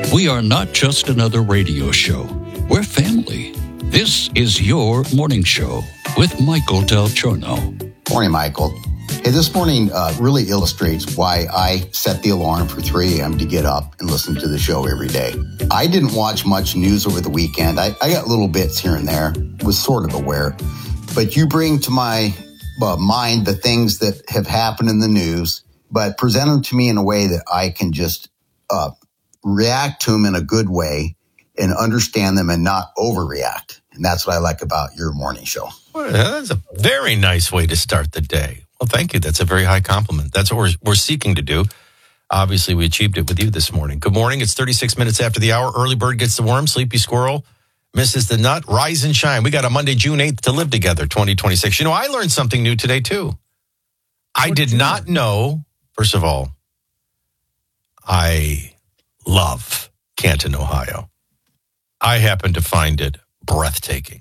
We are not just another radio show. We're family. This is your morning show with Michael Del Giorno. Morning, Michael. Hey, this morning really illustrates why I set the alarm for 3 a.m. to get up and listen to the show every day. I didn't watch much news over the weekend. I got little bits here and there, was sort of aware. But you bring to my mind the things that have happened in the news, but present them to me in a way that I can just react to them in a good way and understand them and not overreact. And that's what I like about your morning show. Well, that's a very nice way to start the day. Well, thank you. That's a very high compliment. That's what we're seeking to do. Obviously, we achieved it with you this morning. Good morning. It's 36 minutes after the hour. Early bird gets the worm. Sleepy squirrel misses the nut. Rise and shine. We got a Monday, June 8th to live together, 2026. You know, I learned something new today, too. I did not know, first of all, I love Canton, Ohio. I happen to find it breathtaking.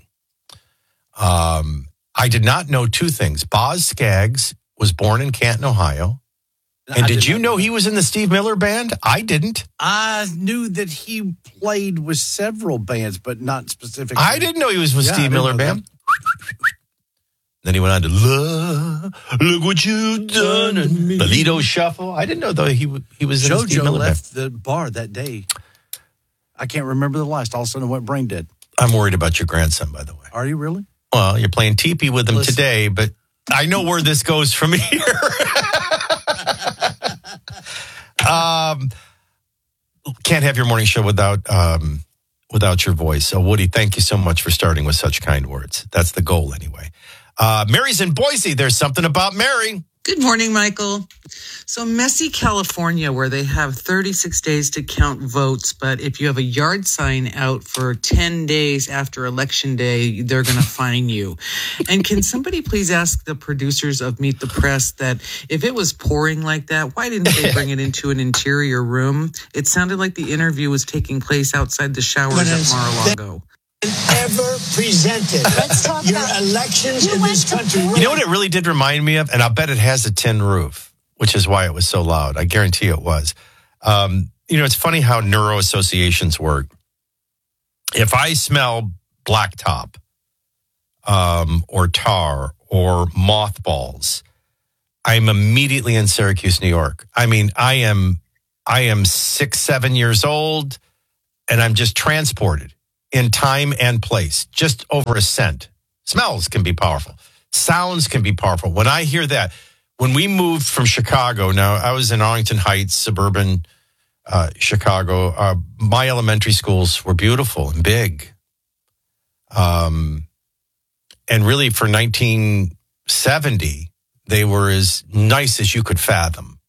I did not know two things. Boz Scaggs was born in Canton, Ohio. And did you know he was in the Steve Miller Band? I didn't. I knew that he played with several bands, but not specifically. I didn't know he was with Steve Miller Band. Then he went on to Look What You've Done to Me. The Lido Shuffle. I didn't know, though, he was in the Steve Miller Band. JoJo left the bar that day. I can't remember the last. All of a sudden, I went brain dead. I'm worried about your grandson, by the way. Are you really? Well, you're playing teepee with him today, but I know where this goes from here. Can't have your morning show without your voice. So, Woody, thank you so much for starting with such kind words. That's the goal, anyway. Mary's in Boise. There's something about Mary. Good morning, Michael. So messy California, where they have 36 days to count votes, but if you have a yard sign out for 10 days after Election Day, they're going to fine you. And can somebody please ask the producers of Meet the Press that if it was pouring like that, why didn't they bring it into an interior room? It sounded like the interview was taking place outside the showers at Mar-a-Lago. Ever presented. Let's talk your about elections in this country. You know what it really did remind me of? And I'll bet it has a tin roof, which is why it was so loud. I guarantee it was. It's funny how neuro associations work. If I smell blacktop or tar or mothballs, I'm immediately in Syracuse, New York. I mean, I am 6-7 years old, and I'm just transported in time and place, just over a scent. Smells can be powerful. Sounds can be powerful. When I hear that, when we moved from Chicago, now I was in Arlington Heights, suburban Chicago. My elementary schools were beautiful and big. And really for 1970, they were as nice as you could fathom.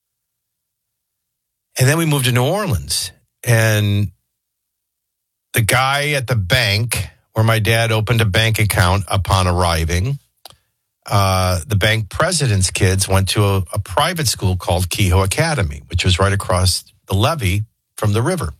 And then we moved to New Orleans, and the guy at the bank where my dad opened a bank account upon arriving, the bank president's kids went to a private school called Kehoe Academy, which was right across the levee from the river.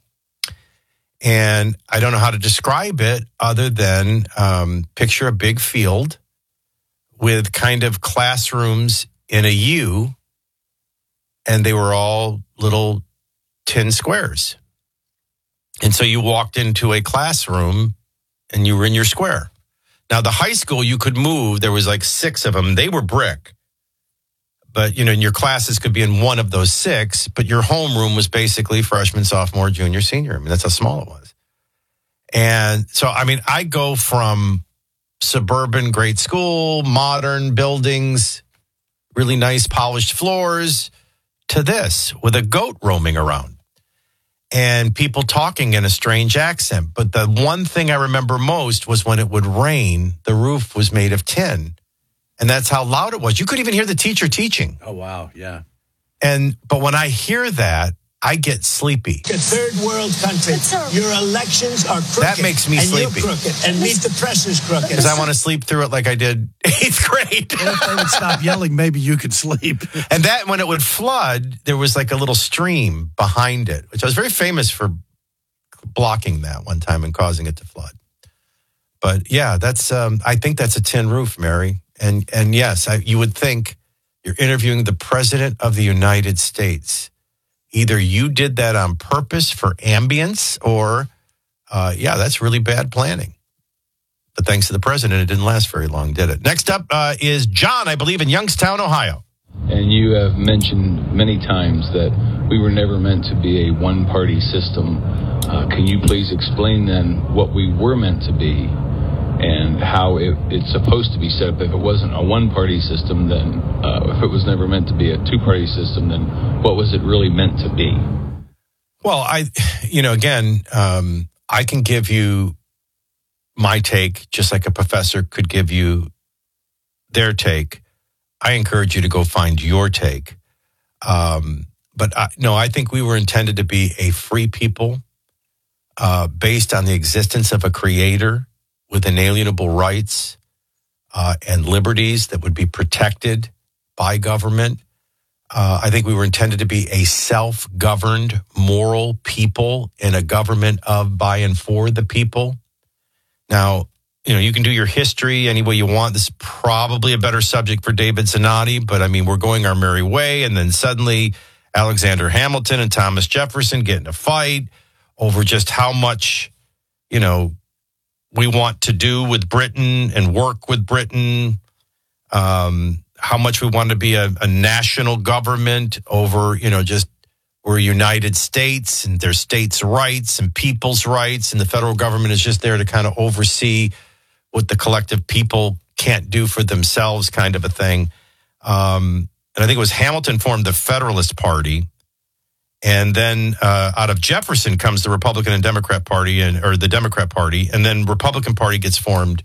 And I don't know how to describe it other than picture a big field with kind of classrooms in a U, and they were all little tin squares. And so you walked into a classroom and you were in your square. Now, the high school you could move, there was like 6 of them. They were brick. But, and your classes could be in one of those 6, but your homeroom was basically freshman, sophomore, junior, senior. I mean, that's how small it was. And so, I go from suburban grade school, modern buildings, really nice polished floors, to this with a goat roaming around. And people talking in a strange accent. But the one thing I remember most was when it would rain, the roof was made of tin. And that's how loud it was. You couldn't even hear the teacher teaching. Oh, wow. Yeah. But when I hear that, I get sleepy. A third world country. Your elections are crooked. That makes me sleepy. And you're crooked. And Meet the Press is crooked. Because I want to sleep through it like I did 8th grade. And if they would stop yelling, maybe you could sleep. And that, when it would flood, there was like a little stream behind it, which I was very famous for blocking that one time and causing it to flood. But yeah, that's I think that's a tin roof, Mary. And yes, you would think you're interviewing the President of the United States. Either you did that on purpose for ambience or, that's really bad planning. But thanks to the president, it didn't last very long, did it? Next up is John, I believe, in Youngstown, Ohio. And you have mentioned many times that we were never meant to be a one-party system. Can you please explain then what we were meant to be and how it's supposed to be set up? If it wasn't a one-party system, then if it was never meant to be a two-party system, then what was it really meant to be? Well, I can give you my take just like a professor could give you their take. I encourage you to go find your take. But I think we were intended to be a free people based on the existence of a creator with inalienable rights and liberties that would be protected by government. I think we were intended to be a self-governed, moral people in a government of, by, and for the people. Now, you can do your history any way you want. This is probably a better subject for David Zanotti, but I mean, we're going our merry way. And then suddenly Alexander Hamilton and Thomas Jefferson get in a fight over just how much, we want to do with Britain and work with Britain. How much we want to be a national government over, just we're a United States and there's states' rights and people's rights. And the federal government is just there to kind of oversee what the collective people can't do for themselves, kind of a thing. And I think it was Hamilton formed the Federalist Party. And then out of Jefferson comes the Republican and Democrat Party, or the Democrat Party. And then Republican Party gets formed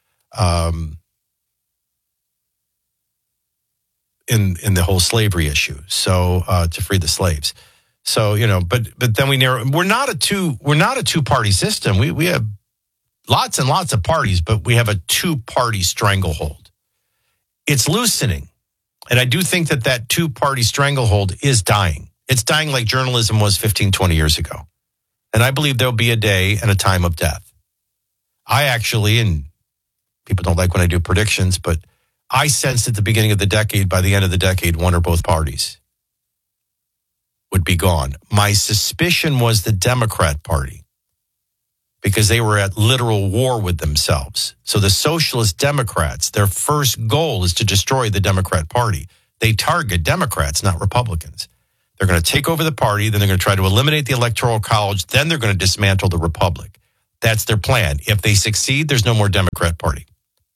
in the whole slavery issue. So to free the slaves. So, but then we're not a two-party system. We have lots and lots of parties, but we have a two-party stranglehold. It's loosening. And I do think that two-party stranglehold is dying. It's dying like journalism was 15, 20 years ago. And I believe there'll be a day and a time of death. I actually, and people don't like when I do predictions, but I sensed at the beginning of the decade, by the end of the decade, one or both parties would be gone. My suspicion was the Democrat Party, because they were at literal war with themselves. So the Socialist Democrats, their first goal is to destroy the Democrat Party. They target Democrats, not Republicans. They're going to take over the party, then they're going to try to eliminate the Electoral College, then they're going to dismantle the Republic. That's their plan. If they succeed, there's no more Democrat Party.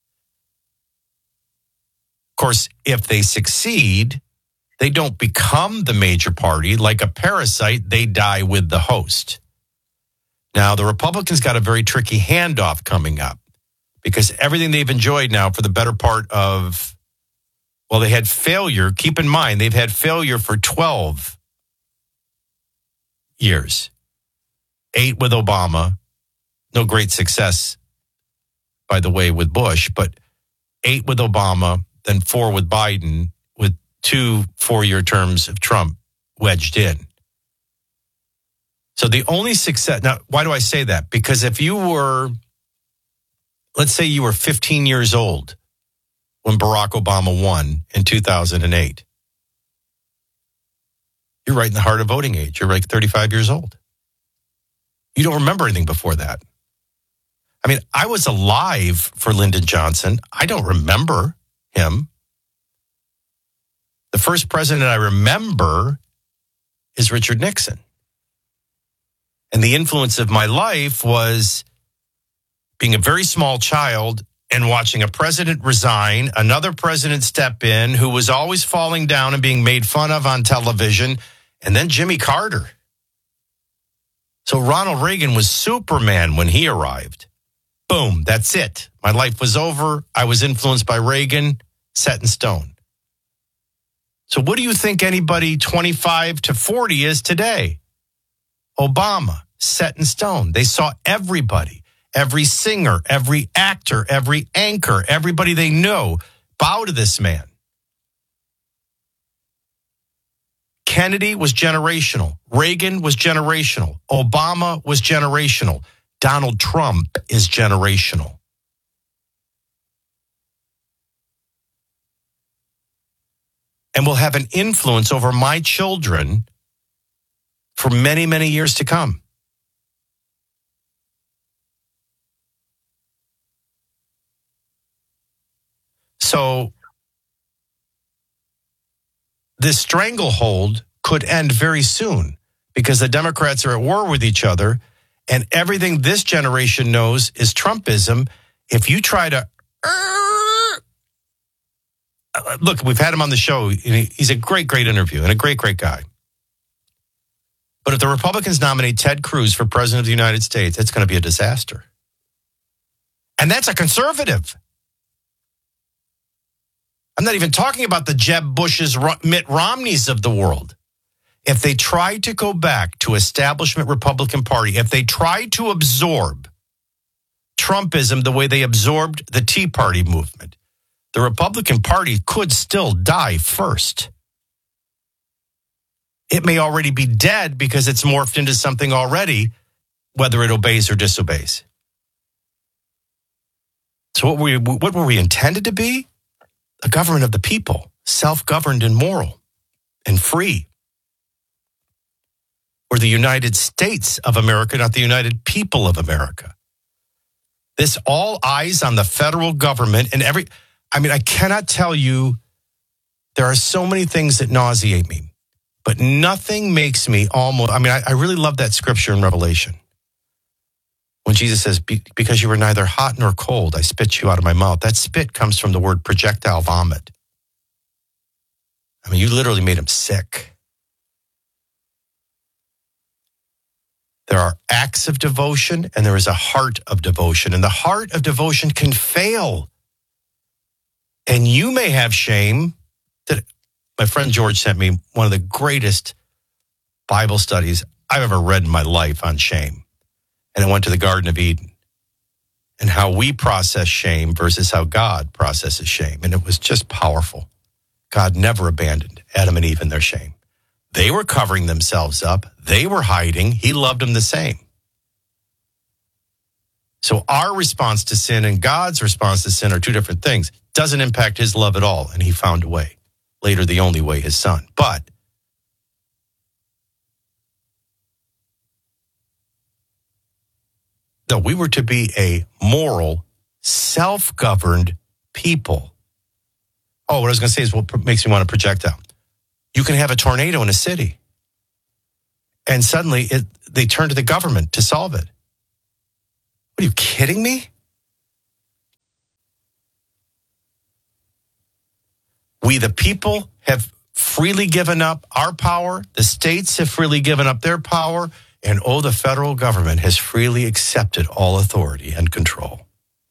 Of course, if they succeed, they don't become the major party. Like a parasite, they die with the host. Now, the Republicans got a very tricky handoff coming up, because everything they've enjoyed now for the better part of, they had failure. Keep in mind, they've had failure for 12 years. 8 with Obama. No great success, by the way, with Bush, but 8 with Obama, then 4 with Biden, with 2 4-year terms of Trump wedged in. So the only success, now, why do I say that? Because if you were, let's say you were 15 years old when Barack Obama won in 2008, you're right in the heart of voting age. You're like 35 years old. You don't remember anything before that. I mean, I was alive for Lyndon Johnson. I don't remember him. The first president I remember is Richard Nixon. And the influence of my life was being a very small child and watching a president resign, another president step in who was always falling down and being made fun of on television, and then Jimmy Carter. So Ronald Reagan was Superman when he arrived. Boom, that's it. My life was over. I was influenced by Reagan, set in stone. So what do you think anybody 25 to 40 is today? Obama, set in stone. They saw everybody, every singer, every actor, every anchor, everybody they know bow to this man. Kennedy was generational. Reagan was generational. Obama was generational. Donald Trump is generational. And will have an influence over my children for many, many years to come. So this stranglehold could end very soon because the Democrats are at war with each other, and everything this generation knows is Trumpism. If you try to... Look, we've had him on the show. He's a great, great interview and a great, great guy. But if the Republicans nominate Ted Cruz for president of the United States, it's going to be a disaster. And that's a conservative. I'm not even talking about the Jeb Bush's, Mitt Romneys of the world. If they try to go back to establishment Republican Party, if they try to absorb Trumpism the way they absorbed the Tea Party movement, the Republican Party could still die first. It may already be dead because it's morphed into something already, whether it obeys or disobeys. So what were we intended to be? A government of the people, self-governed and moral and free. We're the United States of America, not the United People of America. This all eyes on the federal government and I cannot tell you, there are so many things that nauseate me, but nothing makes me I really love that scripture in Revelation. When Jesus says, because you were neither hot nor cold, I spit you out of my mouth. That spit comes from the word projectile vomit. You literally made him sick. There are acts of devotion and there is a heart of devotion. And the heart of devotion can fail. And you may have shame. My friend George sent me one of the greatest Bible studies I've ever read in my life on shame. And I went to the Garden of Eden and how we process shame versus how God processes shame. And it was just powerful. God never abandoned Adam and Eve in their shame. They were covering themselves up. They were hiding. He loved them the same. So our response to sin and God's response to sin are two different things. Doesn't impact his love at all. And he found a way. Later, the only way, his son. But no, we were to be a moral, self-governed people. Oh, what I was going to say is what makes me want to project out. You can have a tornado in a city, and suddenly they turn to the government to solve it. Are you kidding me? We, the people, have freely given up our power. The states have freely given up their power. And the federal government has freely accepted all authority and control.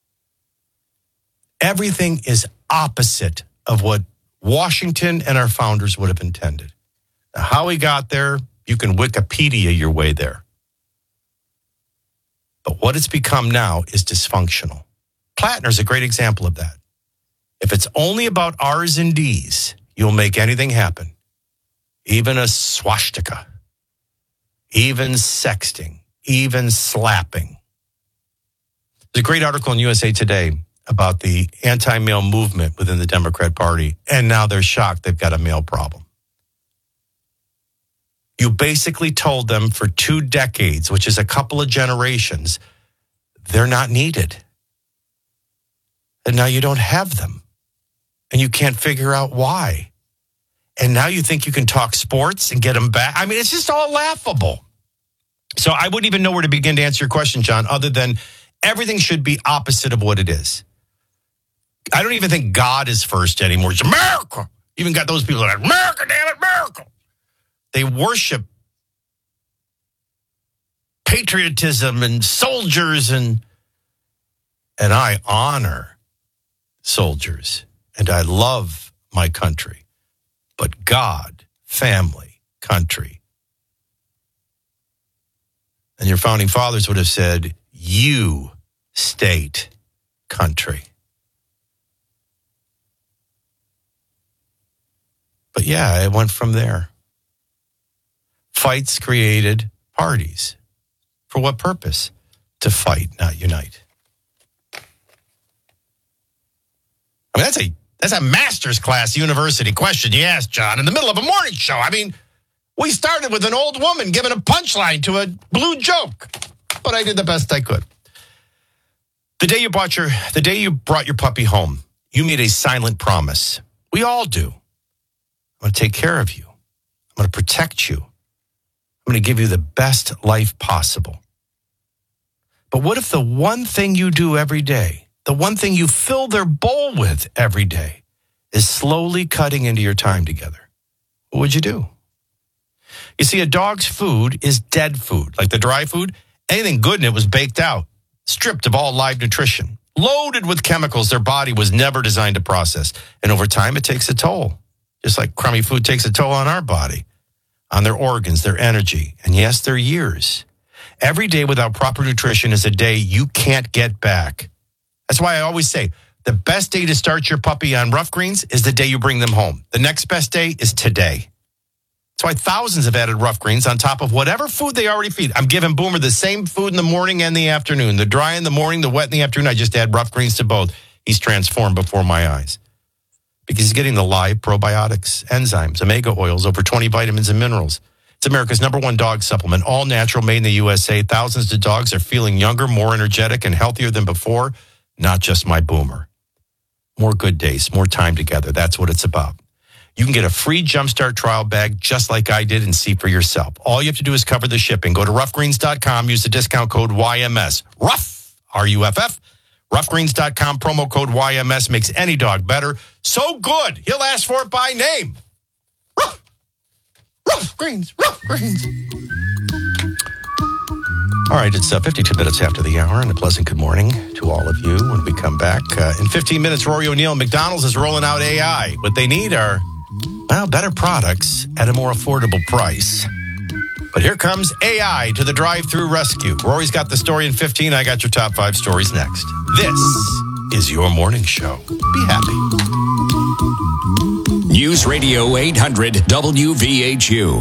Everything is opposite of what Washington and our founders would have intended. Now, how we got there, you can Wikipedia your way there. But what it's become now is dysfunctional. Plattner's a great example of that. If it's only about R's and D's, you'll make anything happen. Even a swastika. Even sexting, even slapping. There's a great article in USA Today about the anti-male movement within the Democrat Party, and now they're shocked they've got a male problem. You basically told them for 2 decades, which is a couple of generations, they're not needed. And now you don't have them. And you can't figure out why. And now you think you can talk sports and get them back. It's just all laughable. So I wouldn't even know where to begin to answer your question, John, other than everything should be opposite of what it is. I don't even think God is first anymore. It's America. Even got those people that are, America, damn it, America. They worship patriotism and soldiers, and I honor soldiers, and I love my country. But God, family, country. And your founding fathers would have said, you, state, country. But yeah, it went from there. Fights created parties. For what purpose? To fight, not unite. That's a master's class university question you asked, John, in the middle of a morning show. We started with an old woman giving a punchline to a blue joke, but I did the best I could. The day you brought your puppy home, you made a silent promise. We all do. I'm going to take care of you. I'm going to protect you. I'm going to give you the best life possible. But what if the one thing you do every day, the one thing you fill their bowl with every day, is slowly cutting into your time together? What would you do? You see, a dog's food is dead food. Like the dry food, anything good in it was baked out, stripped of all live nutrition, loaded with chemicals their body was never designed to process. And over time, it takes a toll. Just like crummy food takes a toll on our body, on their organs, their energy, and yes, their years. Every day without proper nutrition is a day you can't get back. That's why I always say, the best day to start your puppy on Rough Greens is the day you bring them home. The next best day is today. That's why thousands have added Rough Greens on top of whatever food they already feed. I'm giving Boomer the same food in the morning and the afternoon. The dry in the morning, the wet in the afternoon. I just add Rough Greens to both. He's transformed before my eyes. Because he's getting the live probiotics, enzymes, omega oils, over 20 vitamins and minerals. It's America's #1 dog supplement, all natural, made in the USA. Thousands of dogs are feeling younger, more energetic, and healthier than before. Not just my Boomer. More good days, more time together. That's what it's about. You can get a free Jumpstart trial bag just like I did and see for yourself. All you have to do is cover the shipping. Go to roughgreens.com, use the discount code YMS. Rough, R-U-F-F. Roughgreens.com, promo code YMS makes any dog better. So good, he'll ask for it by name. Rough Greens, Rough Greens. All right, it's 52 minutes after the hour, and a pleasant good morning to all of you when we come back. In 15 minutes, Rory O'Neill, McDonald's is rolling out AI. What they need are, well, better products at a more affordable price. But here comes AI to the drive-thru rescue. Rory's got the story in 15. I got your top 5 stories next. This is your morning show. Be happy. News Radio 800 WVHU.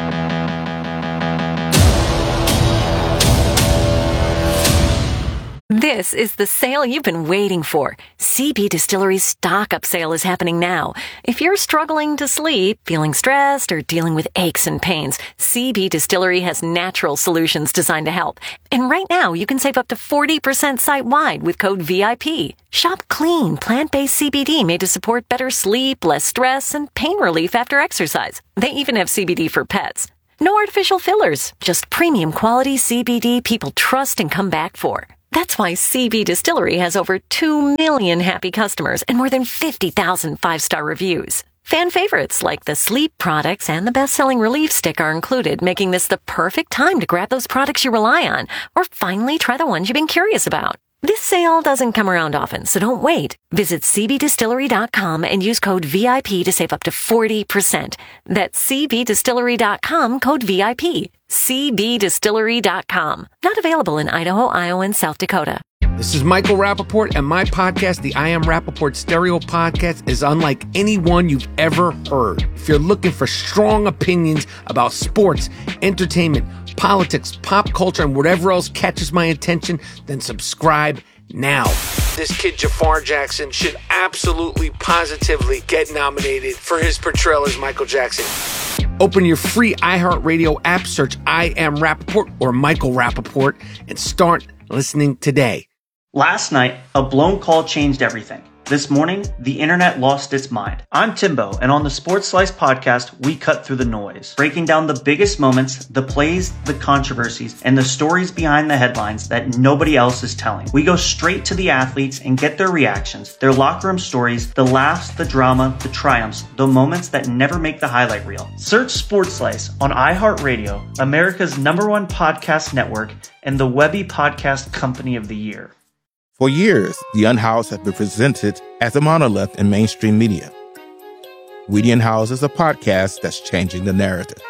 This is the sale you've been waiting for. CB Distillery's stock-up sale is happening now. If you're struggling to sleep, feeling stressed, or dealing with aches and pains, CB Distillery has natural solutions designed to help. And right now, you can save up to 40% site-wide with code VIP. Shop clean, plant-based CBD made to support better sleep, less stress, and pain relief after exercise. They even have CBD for pets. No artificial fillers, just premium quality CBD people trust and come back for. That's why CB Distillery has over 2 million happy customers and more than 50,000 5-star reviews. Fan favorites like the sleep products and the best-selling Relief Stick are included, making this the perfect time to grab those products you rely on or finally try the ones you've been curious about. This sale doesn't come around often, so don't wait. Visit cbdistillery.com and use code VIP to save up to 40%. That's cbdistillery.com, code VIP. cbdistillery.com. Not available in Idaho, Iowa, and South Dakota. This is Michael Rappaport, and my podcast, the I Am Rappaport Stereo Podcast, is unlike any one you've ever heard. If you're looking for strong opinions about sports, entertainment, politics, pop culture, and whatever else catches my attention, then subscribe now. This kid Jafar Jackson should absolutely, positively get nominated for his portrayal as Michael Jackson. Open your free iHeartRadio app, search I Am Rappaport or Michael Rappaport, and start listening today. Last night, a blown call changed everything. This morning, the internet lost its mind. I'm Timbo, and on the Sports Slice podcast, we cut through the noise, breaking down the biggest moments, the plays, the controversies, and the stories behind the headlines that nobody else is telling. We go straight to the athletes and get their reactions, their locker room stories, the laughs, the drama, the triumphs, the moments that never make the highlight reel. Search Sports Slice on iHeartRadio, America's #1 podcast network, and the Webby Podcast Company of the Year. For years, The Unhoused have been presented as a monolith in mainstream media. We The Unhoused is a podcast that's changing the narrative.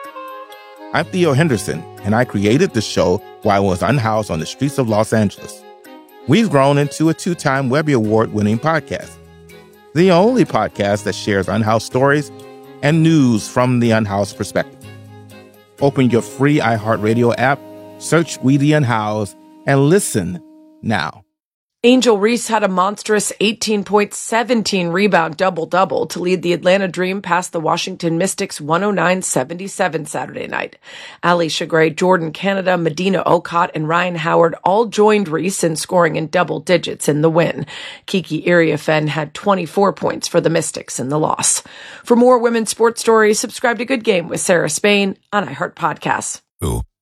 I'm Theo Henderson, and I created the show while I was unhoused on the streets of Los Angeles. We've grown into a 2-time Webby Award-winning podcast, the only podcast that shares unhoused stories and news from the unhoused perspective. Open your free iHeartRadio app, search We The Unhoused, and listen now. Angel Reese had a monstrous 18-point, 17-rebound double-double to lead the Atlanta Dream past the Washington Mystics 109-77 Saturday night. Ali Shagray, Jordan Canada, Medina Okot, and Ryan Howard all joined Reese in scoring in double digits in the win. Kiki Iriafen had 24 points for the Mystics in the loss. For more women's sports stories, subscribe to Good Game with Sarah Spain on iHeart Podcasts. Ooh.